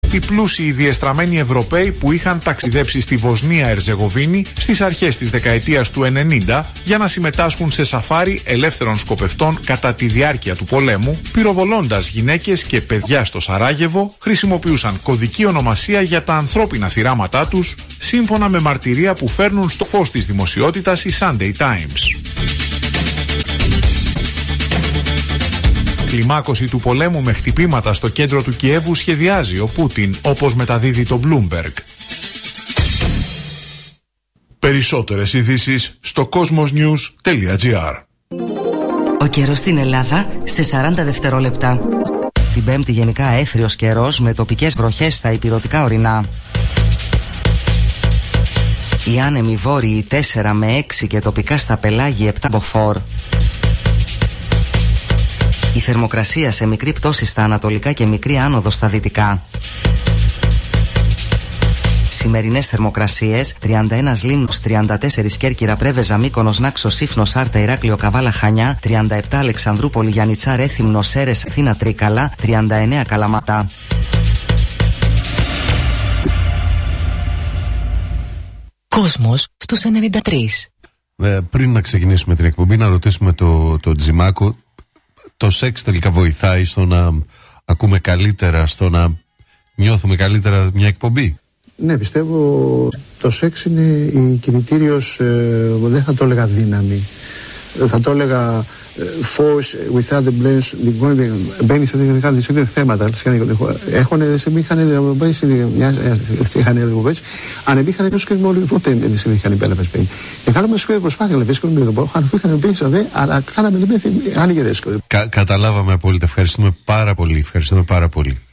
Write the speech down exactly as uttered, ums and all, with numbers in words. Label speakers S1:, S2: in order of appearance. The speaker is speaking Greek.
S1: Οι πλούσιοι διεστραμμένοι Ευρωπαίοι που είχαν ταξιδέψει στη Βοσνία Ερζεγοβίνη στις αρχές της δεκαετίας του ενενήντα για να συμμετάσχουν σε σαφάρι ελεύθερων σκοπευτών κατά τη διάρκεια του πολέμου, πυροβολώντας γυναίκες και παιδιά στο Σαράγεβο, χρησιμοποιούσαν κωδική ονομασία για τα ανθρώπινα θυράματά τους, σύμφωνα με μαρτυρία που φέρνουν στο φως της δημοσιότητας οι Sunday Times. Κλιμάκωση του πολέμου με χτυπήματα στο κέντρο του Κιέβου σχεδιάζει ο Πούτιν, όπως μεταδίδει το Bloomberg. Περισσότερες ειδήσεις στο cosmosnews τελεία gr.
S2: Ο καιρός στην Ελλάδα σε σαράντα δευτερόλεπτα. Την Πέμπτη γενικά έθριος καιρός με τοπικές βροχές στα ηπειρωτικά ορεινά. Οι άνεμοι βόρειοι τέσσερα με έξι και τοπικά στα πελάγια επτά μποφόρ. Η θερμοκρασία σε μικρή πτώση στα ανατολικά και μικρή άνοδο στα δυτικά. Σημερινές θερμοκρασίες: τριάντα ένα Λίμνος, τριάντα τέσσερα Κέρκυρα, Πρέβεζα, Μύκονος, Νάξος, Σύφνος, Άρτα, Ηράκλειο, Καβάλα, Χανιά, τριάντα επτά Αλεξανδρούπολη, Γιαννιτσά, Ρέθυμνο, Σέρες, Αθήνα, Τρίκαλα, τριάντα εννέα Καλαματά.
S3: Κόσμος στους ενενήντα τρία.
S4: Ε, πριν να ξεκινήσουμε την εκπομπή, να ρωτήσουμε το, το Τζιμάκο. Το σεξ τελικά βοηθάει στο να ακούμε καλύτερα, στο να νιώθουμε καλύτερα μια εκπομπή?
S5: Ναι, πιστεύω το σεξ είναι η κινητήριος, ε, δεν θα το έλεγα δύναμη, θα το έλεγα force without the blends, μπαίνει σε τέτοια θέματα. Έχουν είχαν μπέσει μια εκπομπές, αν μπήκαν εκτός και μόνο ποτέ δεν είχαν υπέλαβες παιδί. Και κάναμε σπίτι προσπάθεια, αλλά βρίσκονται με τον πόρο, αν είχαν μπει αλλά κάναμε άνοιγε δύσκολο.
S4: Καταλάβαμε απόλυτα, ευχαριστούμε πάρα πολύ, ευχαριστούμε πάρα πολύ.